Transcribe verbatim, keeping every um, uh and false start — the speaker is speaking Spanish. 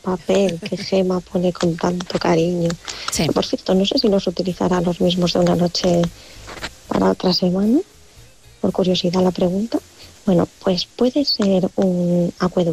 papel que Gema pone con tanto cariño. Sí. Que, por cierto, no sé si los utilizará los mismos de una noche para otra semana. Por curiosidad la pregunta. Bueno, pues puede ser un acueducto